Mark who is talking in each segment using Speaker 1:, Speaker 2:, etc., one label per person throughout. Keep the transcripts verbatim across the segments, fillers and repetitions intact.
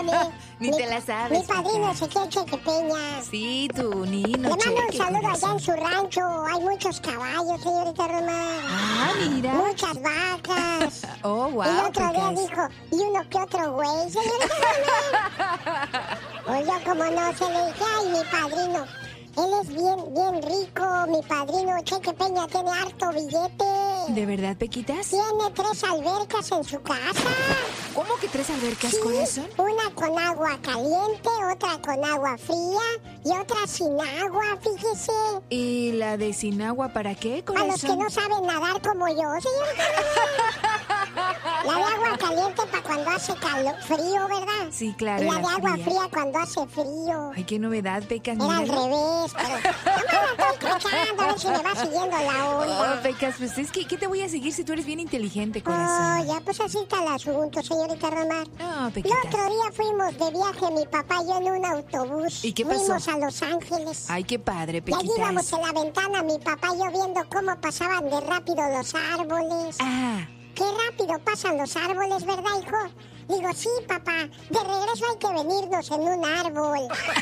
Speaker 1: Ándale.
Speaker 2: Ni
Speaker 1: mi,
Speaker 2: te la sabes.
Speaker 1: Mi padrino es Ezequiel Cheque Peña.
Speaker 2: Sí, tu Nino.
Speaker 1: Le mando un
Speaker 2: Cheque,
Speaker 1: saludo
Speaker 2: corazón.
Speaker 1: allá en su rancho. Hay muchos caballos, señorita Román.
Speaker 2: Ah, mira.
Speaker 1: Muchas vacas.
Speaker 2: Oh, wow.
Speaker 1: Y el otro día
Speaker 2: Pecas.
Speaker 1: dijo, y uno que otro güey, señorita Román. Pues yo como no se le dije, ay, mi padrino. Él es bien, bien rico, mi padrino Cheque Peña tiene harto billete.
Speaker 2: ¿De verdad, Pequitas?
Speaker 1: Tiene tres albercas en su casa.
Speaker 2: ¿Cómo que tres albercas,
Speaker 1: Sí,
Speaker 2: corazón?
Speaker 1: una con agua caliente, otra con agua fría y otra sin agua, fíjese.
Speaker 2: ¿Y la de sin agua para qué,
Speaker 1: A
Speaker 2: corazón?
Speaker 1: los que no saben nadar como yo, señorita. La de agua caliente para cuando hace calor, frío, ¿verdad?
Speaker 2: Sí, claro.
Speaker 1: Y la
Speaker 2: la
Speaker 1: de agua
Speaker 2: fría.
Speaker 1: fría cuando hace frío.
Speaker 2: Ay, qué novedad, Pecas.
Speaker 1: Era al
Speaker 2: míralo.
Speaker 1: revés, pero... No me la estoy cachando, a ver si me va siguiendo la
Speaker 2: Oh,
Speaker 1: onda.
Speaker 2: Pecas, pues es que, ¿qué te voy a seguir si tú eres bien inteligente,
Speaker 1: Oh,
Speaker 2: corazón?
Speaker 1: ya, pues así está el asunto, señorita Romar.
Speaker 2: No,
Speaker 1: El
Speaker 2: Pequitas.
Speaker 1: otro día fuimos de viaje, mi papá y yo en un autobús.
Speaker 2: ¿Y qué pasó?
Speaker 1: Fuimos a Los Ángeles.
Speaker 2: Ay, qué padre,
Speaker 1: Y allí íbamos
Speaker 2: Pequitas.
Speaker 1: en la ventana, mi papá y yo viendo cómo pasaban de rápido los árboles.
Speaker 2: Ah,
Speaker 1: Qué rápido pasan los árboles, ¿verdad, hijo? Digo, sí, papá. De regreso hay que venirnos en un árbol.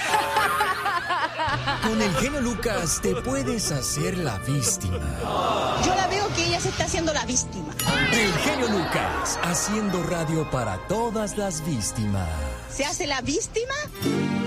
Speaker 3: Con el genio Lucas te puedes hacer la víctima.
Speaker 4: Yo la veo que ella se está haciendo la víctima.
Speaker 3: El genio Lucas, haciendo radio para todas las víctimas.
Speaker 4: ¿Se hace la víctima?